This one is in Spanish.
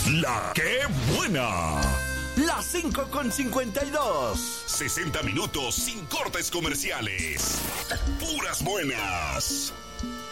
La que buena. Las 5:52. 60 minutos sin cortes comerciales. Puras buenas.